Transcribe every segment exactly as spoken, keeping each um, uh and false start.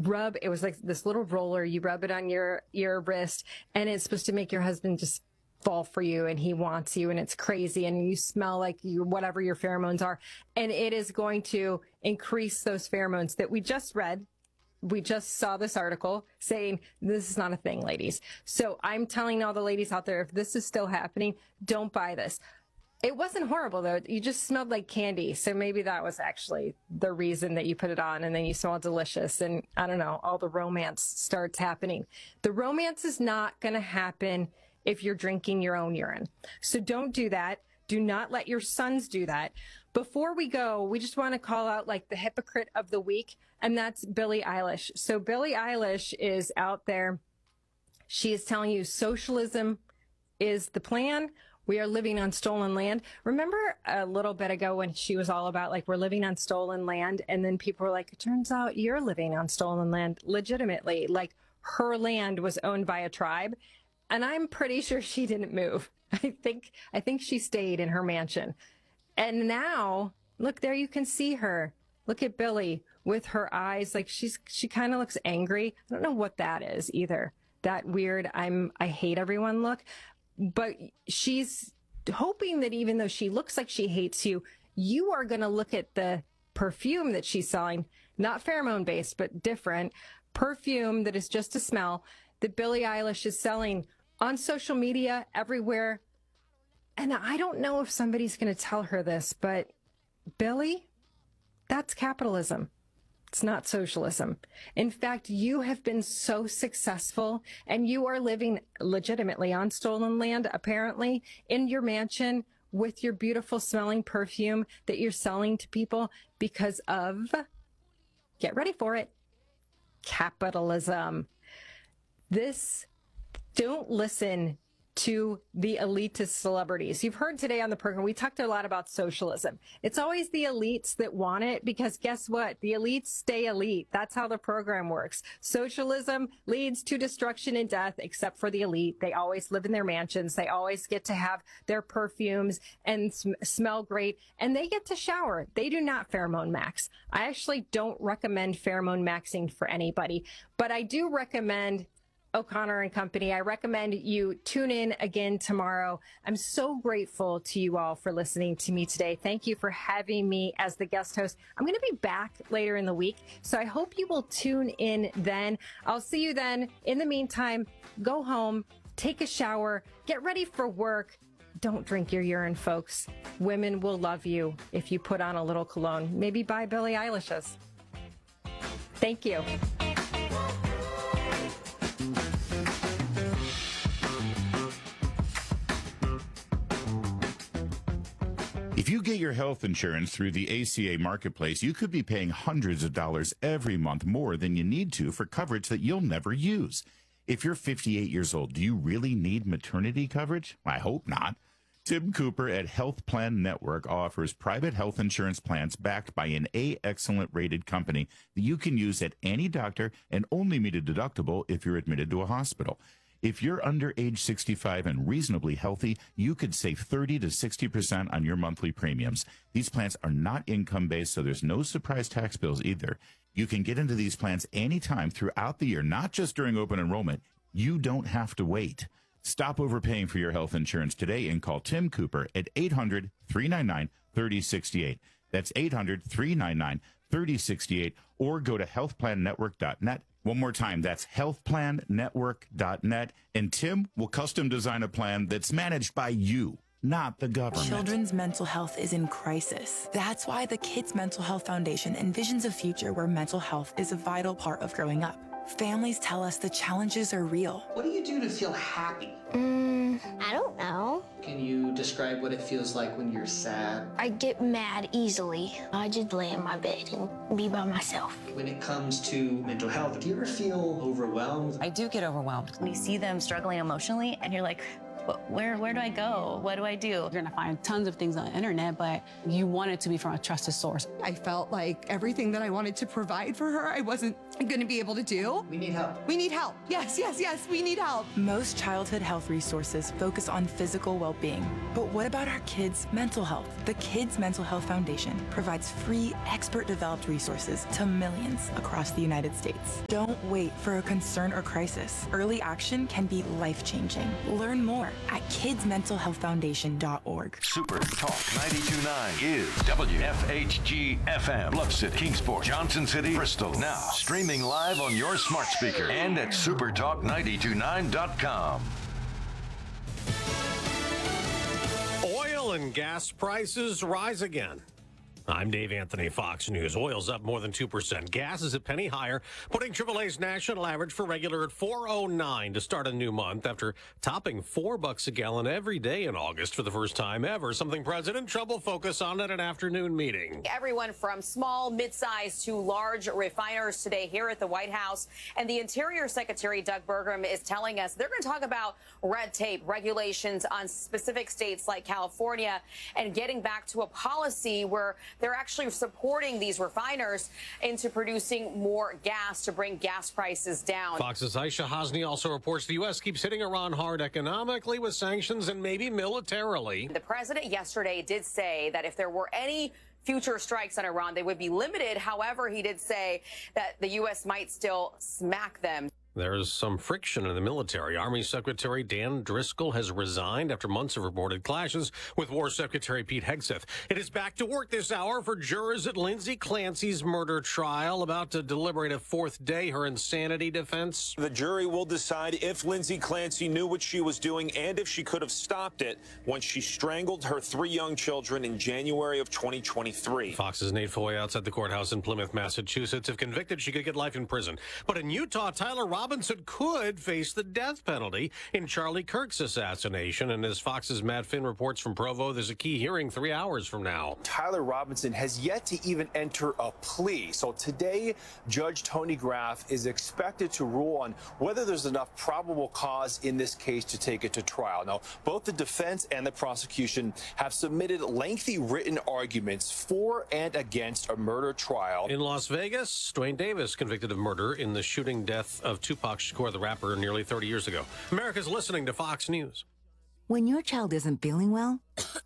rub, it was like this little roller. You rub it on your, your wrist, and it's supposed to make your husband just fall for you, and he wants you, and it's crazy, and you smell like you, whatever your pheromones are. And it is going to increase those pheromones that we just read. We just saw this article saying this is not a thing, ladies. So I'm telling all the ladies out there, if this is still happening, don't buy this. It wasn't horrible, though. You just smelled like candy. So maybe that was actually the reason that you put it on, and then you smell delicious. And I don't know, all the romance starts happening. The romance is not going to happen if you're drinking your own urine. So don't do that. Do not let your sons do that. Before we go, we just want to call out like the hypocrite of the week, and that's Billie Eilish. So Billie Eilish is out there. She is telling you socialism is the plan. We are living on stolen land. Remember a little bit ago when she was all about like, we're living on stolen land, and then people were like, it turns out you're living on stolen land legitimately. Like her land was owned by a tribe. And I'm pretty sure she didn't move. I think I think she stayed in her mansion. And now, look, there you can see her. Look at Billie with her eyes. Like she's she kind of looks angry. I don't know what that is either. That weird, I'm I hate everyone look. But she's hoping that even though she looks like she hates you, you are going to look at the perfume that she's selling, not pheromone based, but different perfume that is just a smell that Billie Eilish is selling on social media, everywhere. And I don't know if somebody's going to tell her this, but Billie, that's capitalism. It's not socialism. In fact, you have been so successful, and you are living legitimately on stolen land, apparently, in your mansion with your beautiful smelling perfume that you're selling to people because of, get ready for it, capitalism. This Don't listen to the elitist celebrities. You've heard today on the program, we talked a lot about socialism. It's always the elites that want it because guess what? The elites stay elite. That's how the program works. Socialism leads to destruction and death, except for the elite. They always live in their mansions. They always get to have their perfumes and sm- smell great, and they get to shower. They do not pheromone max. I actually don't recommend pheromone maxing for anybody, but I do recommend O'Connor and Company. I recommend you tune in again tomorrow. I'm so grateful to you all for listening to me today. Thank you for having me as the guest host. I'm going to be back later in the week, so I hope you will tune in then. I'll see you then. In the meantime, go home, take a shower, get ready for work. Don't drink your urine, folks. Women will love you if you put on a little cologne. Maybe buy Billie Eilish's. Thank you. If you get your health insurance through the A C A Marketplace, you could be paying hundreds of dollars every month more than you need to for coverage that you'll never use. If you're fifty-eight years old, do you really need maternity coverage? I hope not. Tim Cooper at Health Plan Network offers private health insurance plans backed by an A Excellent rated company that you can use at any doctor and only meet a deductible if you're admitted to a hospital. If you're under age sixty-five and reasonably healthy, you could save thirty to sixty percent on your monthly premiums. These plans are not income-based, so there's no surprise tax bills either. You can get into these plans anytime throughout the year, not just during open enrollment. You don't have to wait. Stop overpaying for your health insurance today and call Tim Cooper at eight hundred, three nine nine, three oh six eight. That's eight hundred, three nine nine, three oh six eight, or go to health plan network dot net. One more time, that's health plan network dot net, and Tim will custom design a plan that's managed by you, not the government. Children's mental health is in crisis. That's why the Kids Mental Health Foundation envisions a future where mental health is a vital part of growing up. Families tell us the challenges are real. What do you do to feel happy? Mm, I don't know. Can you describe what it feels like when you're sad? I get mad easily. I just lay in my bed and be by myself. When it comes to mental health, do you ever feel overwhelmed? I do get overwhelmed. When you see them struggling emotionally and you're like, But where where do I go? What do I do? You're gonna find tons of things on the internet, but you want it to be from a trusted source. I felt like everything that I wanted to provide for her, I wasn't going to be able to do. We need help. We need help. Yes, yes, yes, we need help. Most childhood health resources focus on physical well-being. But what about our kids' mental health? The Kids Mental Health Foundation provides free, expert-developed resources to millions across the United States. Don't wait for a concern or crisis. Early action can be life-changing. Learn more at kids mental health foundation dot org. Super Talk ninety-two point nine is W F H G F M, Bluff City, Kingsport, Johnson City, Bristol. Now streaming live on your smart speaker and at super talk nine two nine dot com. Oil and gas prices rise again. I'm Dave Anthony, Fox News. Oil's up more than two percent. Gas is a penny higher, putting triple A's national average for regular at four oh nine to start a new month after topping four bucks a gallon every day in August for the first time ever, something President Trump will focus on at an afternoon meeting. Everyone from small, mid-sized to large refiners today here at the White House. And the Interior Secretary, Doug Burgum, is telling us they're going to talk about red tape, regulations on specific states like California, and getting back to a policy where they're actually supporting these refiners into producing more gas to bring gas prices down. Fox's Aisha Hasni also reports the U S keeps hitting Iran hard economically with sanctions and maybe militarily. The president yesterday did say that if there were any future strikes on Iran, they would be limited. However, he did say that the U S might still smack them. There's some friction in the military. Army Secretary Dan Driscoll has resigned after months of reported clashes with War Secretary Pete Hegseth. It is back to work this hour for jurors at Lindsay Clancy's murder trial, about to deliberate a fourth day her insanity defense. The jury will decide if Lindsay Clancy knew what she was doing and if she could have stopped it when she strangled her three young children in January of twenty twenty-three. Fox's Nate Foy outside the courthouse in Plymouth, Massachusetts. If convicted, she could get life in prison. But in Utah, Tyler Robinson Robinson could face the death penalty in Charlie Kirk's assassination. And as Fox's Matt Finn reports from Provo, there's a key hearing three hours from now. Tyler Robinson has yet to even enter a plea. So today, Judge Tony Graff is expected to rule on whether there's enough probable cause in this case to take it to trial. Now, both the defense and the prosecution have submitted lengthy written arguments for and against a murder trial. In Las Vegas, Dwayne Davis convicted of murder in the shooting death of Tupac Shakur, the rapper, nearly thirty years ago. America's listening to Fox News. When your child isn't feeling well,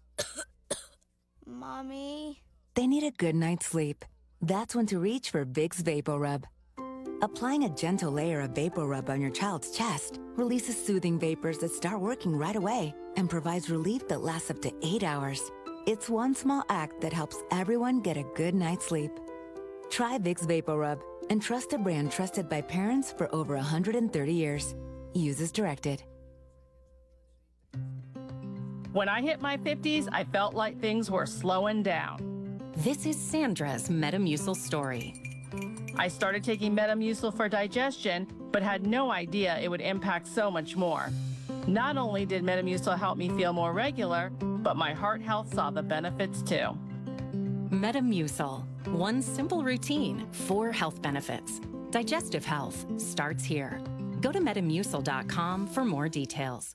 Mommy, they need a good night's sleep. That's when to reach for Vicks VapoRub. Applying a gentle layer of VapoRub on your child's chest releases soothing vapors that start working right away and provides relief that lasts up to eight hours. It's one small act that helps everyone get a good night's sleep. Try Vicks VapoRub and trust a brand trusted by parents for over one hundred thirty years. Use as directed. When I hit my fifties, I felt like things were slowing down. This is Sandra's Metamucil story. I started taking Metamucil for digestion, but had no idea it would impact so much more. Not only did Metamucil help me feel more regular, but my heart health saw the benefits too. Metamucil. One simple routine, four health benefits. Digestive health starts here. Go to metamucil dot com for more details.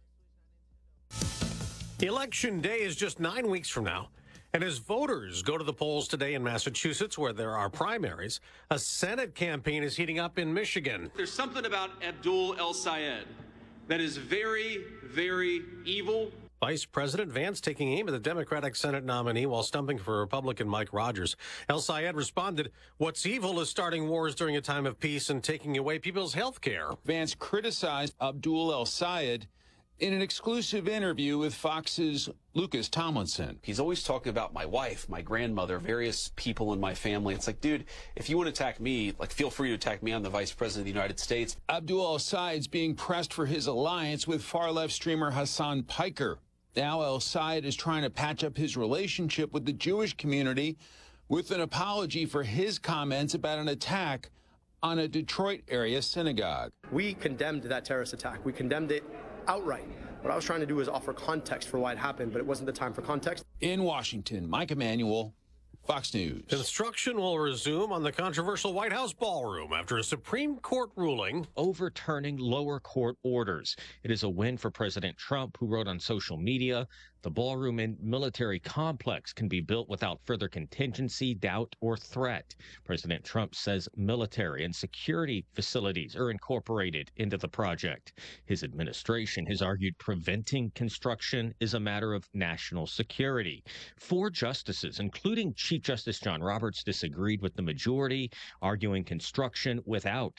Election day is just nine weeks from now. And as voters go to the polls today in Massachusetts, where there are primaries, a Senate campaign is heating up in Michigan. There's something about Abdul El-Sayed that is very, very evil. Vice President Vance taking aim at the Democratic Senate nominee while stumping for Republican Mike Rogers. El-Sayed responded, "What's evil is starting wars during a time of peace and taking away people's health care." Vance criticized Abdul El-Sayed in an exclusive interview with Fox's Lucas Tomlinson. He's always talking about my wife, my grandmother, various people in my family. It's like, dude, if you want to attack me, like, feel free to attack me. I'm the Vice President of the United States. Abdul El-Sayed's being pressed for his alliance with far-left streamer Hassan Piker. Now El-Sayed is trying to patch up his relationship with the Jewish community with an apology for his comments about an attack on a Detroit area synagogue. We condemned that terrorist attack. We condemned it outright. What I was trying to do was offer context for why it happened, but it wasn't the time for context. In Washington, Mike Emanuel, Fox News. Construction will resume on the controversial White House ballroom after a Supreme Court ruling overturning lower court orders. It is a win for President Trump, who wrote on social media, "The ballroom and military complex can be built without further contingency, doubt, or threat." President Trump says military and security facilities are incorporated into the project. His administration has argued preventing construction is a matter of national security. Four justices, including Chief Justice John Roberts, disagreed with the majority, arguing construction without